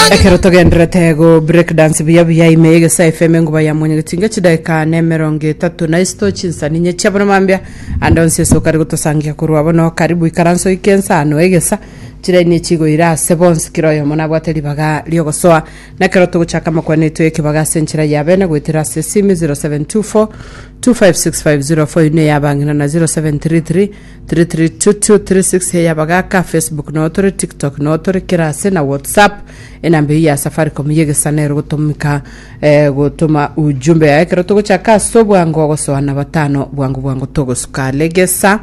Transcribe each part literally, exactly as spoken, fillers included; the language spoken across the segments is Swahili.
Ekero togendrete go break dance biya biya imege sa F M nguba ya mwenye gitinga chidaika ne mirongo itatu na isto chinsani nye chabona mambia andonse so kari gutosangia kurwa bono karibu ikaranso ikensa ano egesa chira ni chigo ira sebons kiroyo mona bwateli baga liogosoa na kero tuguchaka makwaneto yeke baga senchira yabene gwitira sesimi zero seven two four two five six five zero four ne yabangina na zero seven three three three three two two three six he yabaga ka Facebook no tore TikTok no tore kirase na WhatsApp enambe ya Safaricom yege sanero gutumika eh, gutuma ujumbe ya kero tuguchaka so bwango gosoa na batano bwango bwango togo sukalegesa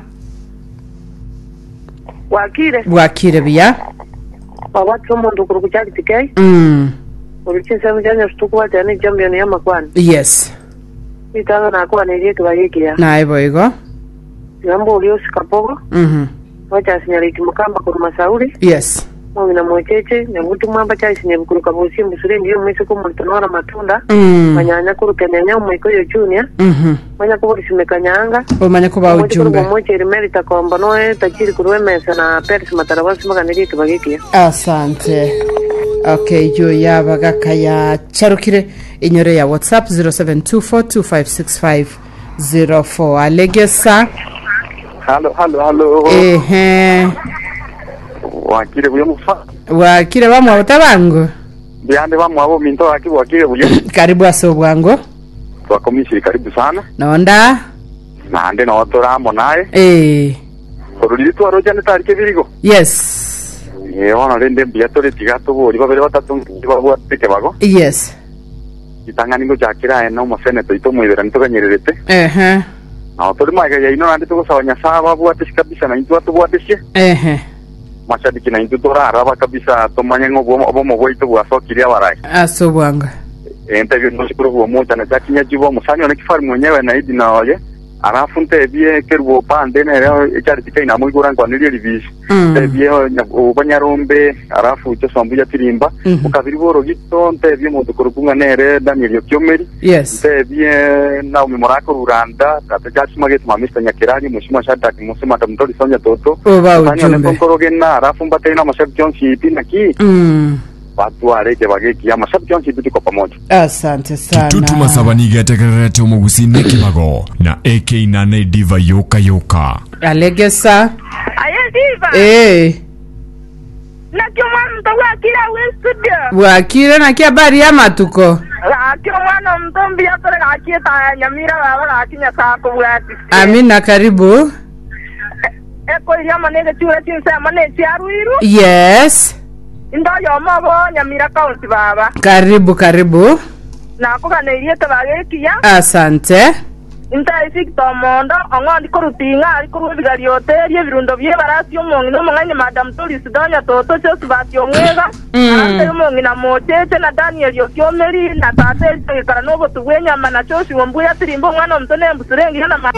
Wakire. Wakire biya. Pawatu mundu kurukuchali tikei. Mm. Ulichinsa mjanya shtukuwa tani champion ya makwani. Yes. Itanga na kuwa nilietu wajiki ya. Na ibo igo. Yambo uliosi kapogo. Mhm. Wacha sinyaliti mkamba kuruma sauri. Yes. Mwangi na mwecheche. Nyamutu mwamba chai sinyabukuru kabusi mbusure ndiyo mwisi kumulitonoa matunda. Mm. Manyanya kuru kenyanya umwiko yo chunia. Mhm. Manya kuburi simekanyanga. Umanya kuba ujumbe. Mwachi rimeri takomba noe tachiri kuruwe mesa na perisi matarabasi maka nilietu wajiki ya. Asante. Okay, yo ya bagaka ya charukire inyore ya WhatsApp zero seven two four two five six five zero four. Alegesa. Hello, hello, hello. Ehe. Wakire buyo mufa. Wakire bamu abutabango. Biande bamu abo minto waki wakire buyo. Karibu asobwango. Twakomishiri karibu sana. Naonda. Nande no toramo nae. Eh. Oruli tu aroja ne tarike birigo. Yes. Eh wana rende biatore tigato bo liba bere batatu liba teke bago. Yes. Itangani ngo jakira eno mafene to ito mwibera nito kanyererete. Ehe. Na tori maga ya ino nande to sawanya saba bwate kabisa na into to bwate sie. Ehe. Mashadiki na into tora araba kabisa to manyengo bo bo mo boito bwa sokiria warai. Asobwango. Ente vyo nshukuru bwa moja na jakinya jibo musanyo na kifari mwenyewe na idi na oye. Arafu ntebye kerubo pande na leo ichari tikai na mwigura kwa nili livishi ntebye ubanyarombe arafu cyo sombuya tirimba ukabiri boro gito ntebye mu dukurukunga nere Daniel Yokyomeri ntebye na umimorako Ruranda tatachima getu mamista nyakirani mushima shata kimusema tamtori sonya toto fanya ne konkoroge na arafu mbate na mashabi jonsi ipina ki mm watu wareke bageki ya mashabi jonsi tuko pamoja. Asante sana. Tutuma sabaniga tekerete omugusine kibago na A K nane diva yoka yoka. Alegesa. Aye diva. Eh. Na kiomwana mto wakira we studio. Wakira na kia bari ya matuko. La kiomwana mto mbia tore gakie ta nyamira baba gakinya saa kubwati. Amina karibu. Eko ya manege chure tinsa mane chiaruiru. Yes. Ndo yo mabo nyamira kaunti baba. Karibu karibu. Na kugana iriete bagekia. Asante. Inta isikto mondo ongondi korutinga ari kurubigari hotelie birundo bye barasi omongi no manganya madam Tolis donya toto cyo subati omwega. Ante omongi na mocheche na Daniel Yokyomeri na tate ikara no botugwenya mana choshi wombuya tirimbo mwana omtone mbusurengi na ma.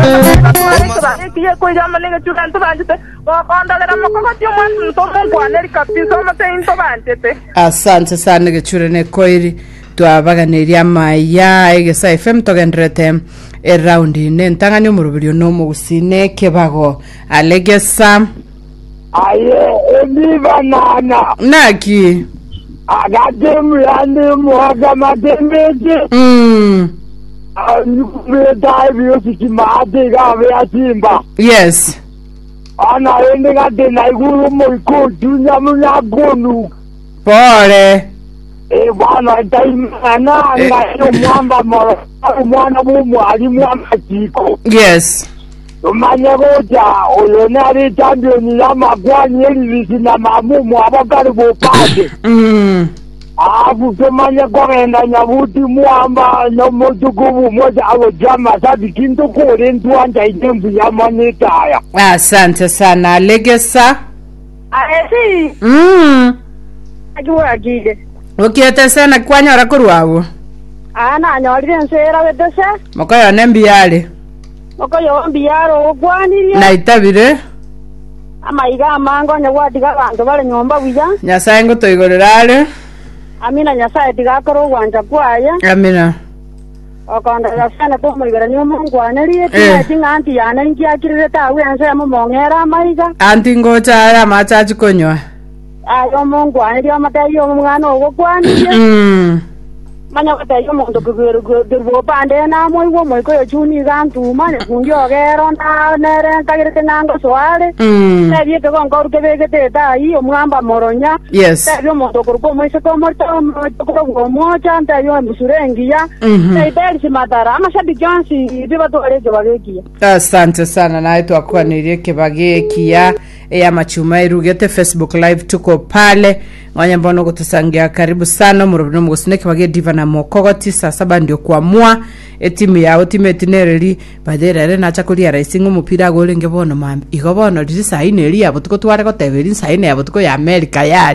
Bagekia ko yama nege chukanto banjete. Ondalera makokati omwana mtomo kwaneri kapisa mate into banjete. Asante sana gechurene koiri. Twabaganiria maya egesa F M togendrete around ne ntangani omurubiro no mugusine kebago alegesa aye ediva nana naki agademu yande muhaga matembeje mm anyume dai yosiki maade gawe atimba yes ana ende gade na iguru mo ikodunya munyagonu pole eh bwana daimana nga mwamba moro mwana mumwali mwamachiko yes umanya goja olonari champion ya magwani elisi na mamumu abakari bopade mm abu tumanya kwenda nyabuti mwamba no mojugubu moja awo jama sabi kinto kore ntwanja itembu ya manetaya. Asante sana alegesa Aesi mm ajua gide ukiete sana kwanyora kurwawo ana nyorire nsera wedese mokoyo nembiale mokoyo mbiyaro ogwanirie na itabire amaiga mango nyawadiga bantu bale nyomba wiya nyasaye ngotoigorerale amina nyasaye tigakoro gwanja kwaya amina okonda yasana to mulibera nyo mungu analiye tinga anti yana ngiakirire tawe anse amomongera amaiga anti ngocha ya machachi konywa ayo Mungu anirio matayo mwana ogo kwani mm manya katayo mondo kugero gerbo pande na mo iwo mo ko chuni gantu manya kunjo gero na nere kagere tenango swale mm na bie ko ngor ke bege teta i omwamba moronya yes tayo mondo ko mo se ko morto ko ko mo chanta yo msurengia na iberisi madara amashabiki yansi biba to arejo bageki. Asante sana na itu akwanirie kibagekia ya machuma irugete Facebook live tuko pale ngonya mbono kutusangia karibu sana murubino mugusine kibage diva na mokogoti saa saba ndio kuamua etimu yao timeti nereri badera re na chakuri racing umupira gole ngebono mambi igobono riri saa ine ri abo tuko tware ko teberi saa ine abo tuko ya America yari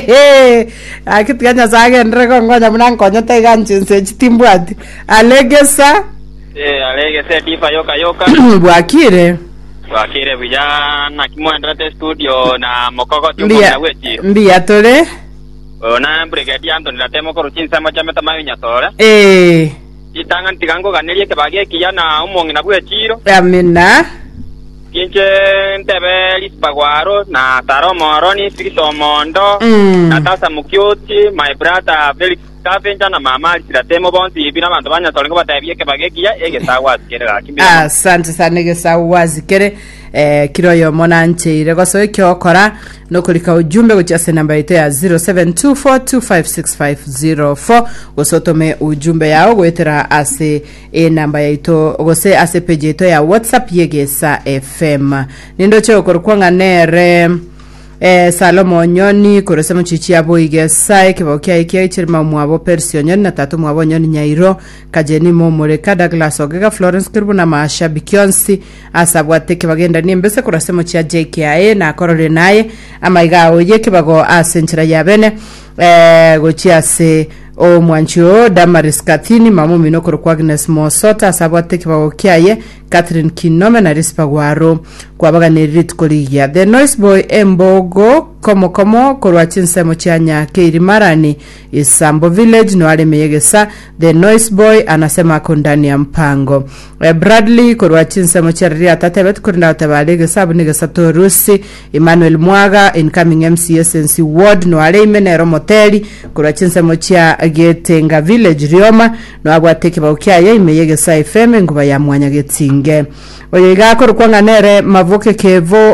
akitganya sage ndrego ngonya mnankonyo teganchinse chitimbwati alegesa eh alegesa diva yoka yoka bwakire Wakire vijana kimwendete studio na mokogoti umona wechi. Mbia tole. Ona brigade Anthony latemo ko ruchinsa macha meta mayinya tole. Eh. Itanga ntigango ganelie kebage kiyana umongi na bwechiro. Amina. Kinche ntebe lisbagwaro na taro moroni fikito mondo. Mm. Na tasa mukyoti my brother Felix Kavenja na mama latemo bonzi ibina bantu banya tole ko batabye kebage kiya ege sawa kere akimbi. Asante sana ege sawa zikere. Eh, kiroyo monanche iregoso ikiokora no kulika ujumbe kuchase namba ito ya zero seven two four two five six five zero four gosotome ujumbe yao gwetera ase e namba ya ito gose ase page ito ya WhatsApp Yegesa F M nindo cheo korukwanga nere Eh Salomo Nyoni kurosema chichi abo igesa kibokia ikia chirma mwabo Persio Nyoni na tatu mwabo Nyoni Nyairo kajeni momoreka Douglas Ogega Florence Kirbu na mashabiki onsi asabwate kibagenda nimbese kurosema chia J K A na korole naye amaiga oye kibago asenchira yabene eh gochia se o mwanchio Damaris Katini mamu minokoro kwa Agnes Mosota asabwate kibago kiaye Catherine Kinome na Rispa Gwaro kwa baga ni Rit Koligia The Noise Boy Embogo komo komo korwa chinsemo chianya Keiri Marani Isambo Village no ale meyegesa The Noise Boy anasema kondani ya mpango e Bradley korwa chinsemo chiaria tatebet kurinda otabalege sabu nigesa Torusi Emmanuel Mwaga incoming M C S N C Ward no ale imenero moteli korwa chinsemo chia Getenga Village Rioma no agwateke baukia ye imeyegesa F M nguba ya mwanya getinge oyiga korukwanga nere Mavoke Kevo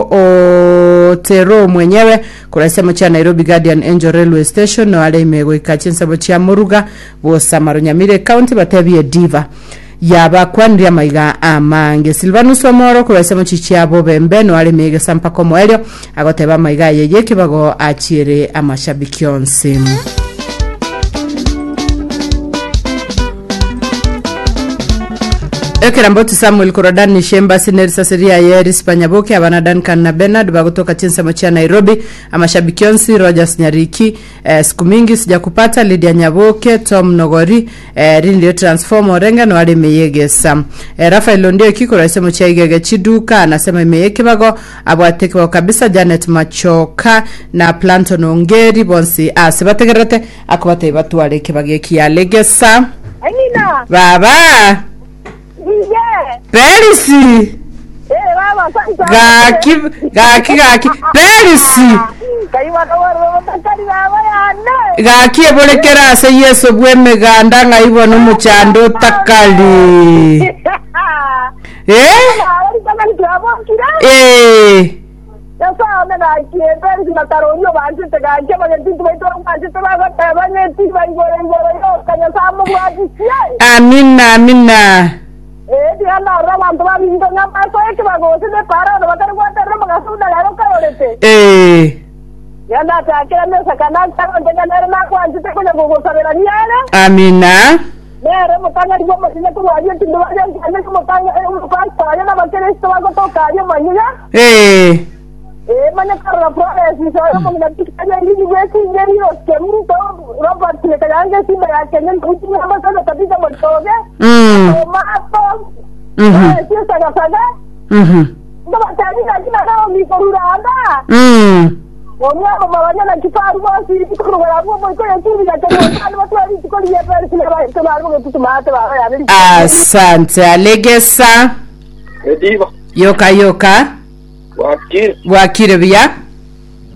o Tero mwenyewe kurasema cha Nairobi Guardian Angel Railway Station no ale imego ikachinsa bochia Muruga bo Samarunyamire County batabie diva yaba kwandria maiga amange Silvanus Omoro kurasema chichi abo bembe no ale mege sampa komo elio agoteba maiga yeye kibago achire amashabiki onse. Ekera mboti Samuel Korodani Shemba Sinerisa Seria Yeri Spanyaboke abana Duncan na Bernard bagotoka chinsa mochia Nairobi amashabiki onsi Rogers Nyariki eh, siku mingi sijakupata Lydia Nyaboke Tom Nogori eh, Rindio Transform Orenga no wale meyegesa eh, Rafael Londio kiko raise mochia Igege Chiduka anasema imeyeke bago abwateke bago kabisa Janet Machoka na Planton Ongeri bonsi asibategerete akubate ibatu wale kibageki ya legesa Ainina baba yeah Perisi eh baba sasa gaki gaki gaki Perisi kaiwa dawaro bakari baba yanne gaki ebolekera se yeso bweme ganda ngaibo no muchando takali eh eh Yasa ona na kiebe ni mataronyo bantu tegaje bane tintu baito bantu tebaga tabane ti bai gore gore yo kanya samu gwaji sie amina amina eh dia na ra bantu ba bindo na paso e ke bago se de para no batar gwa tar ma gasu da garo ka orete eh ya na ta ke na sakana ta ko de na na ko antu te ko na gogo sabela ni ana amina mere mutanga ni gomo sine ko waje tindu waje ane ko mutanga e un pa pa ya na bakere sto bago to ka ya manya eh eh manya karra prole si so mo na tikanya ni ni wesi ngeri o kemu to robot le kanya si me ya kenya uti na ba sana kabisa mo toge mm ma to mhm eh si saga saga mhm ndo batani na kina na mi koruranda mm omya mama wanya na kifaru basi ikuru bara mo mo ko yatiri na kenya kana watu ali tikoli ya pere si ba to ba mo tutu mate ba ya bili asante alegesa Ediva yoka yoka wakire wakire bia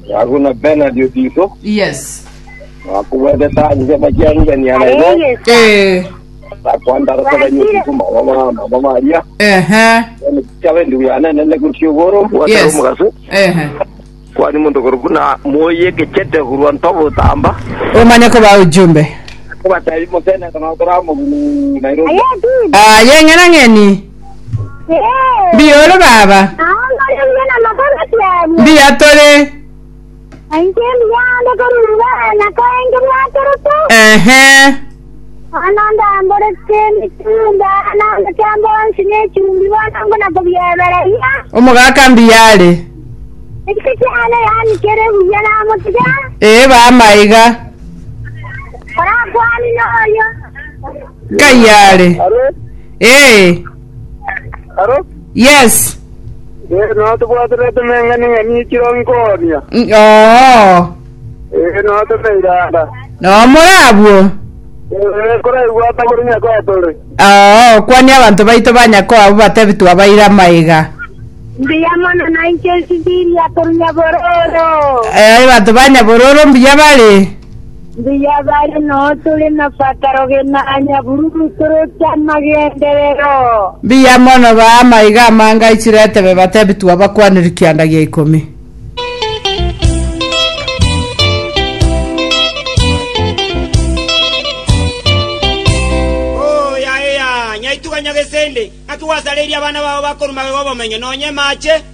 Hakuna Bernard Yutiso. Yes. Wakuwede tanje majanga ni ana. Eh. Takwanda rasa nyuti kuma mama mama Maria. Eh. Ni chawe ndu yana nene kuchigoro Yes. mugaso. Eh. Kwani muntu korukuna moye kechete kuruan tobo tamba. Umanya ko ba ujumbe. Kwa tayari motena kana toramo mu Nairobi. Ah, yengena ngeni. Eh. Biolo baba. Ah, ngene na makara Biya tore. Anche miyane karuwa na kaenge mwaterutu. Eh. Ananda amboreke mitunda ananda chambo ansine chumbi wana ngona kubyebera ya. Umugaka mbiyale. Ikiti ana yani kere uyana amutja. Eh ba maiga. Ora kwani noyo. Kayale. Alo? Eh. Alo? Yes. Eh no to kwa tere mengani ngani chirongonia. Oh. Eh no to peirada. No murabwo. Eh kora igwa takurunya kwa tore. Oh, kwani abantu baito banyako abo batebitu abaira maiga. Ndiyamana na inche sidiria kurunya bororo. Eh abantu banya bororo mbiya bale. Ndiya bale no tule na fataro genanya bururu toro chamagenderero. Biya mono ba maiga manga ichirete be batebitu abakwanirikiandagia ikumi. Nyaituga nyagesende akiwasaleria abana babo bakoruma babo bamenye nonye mache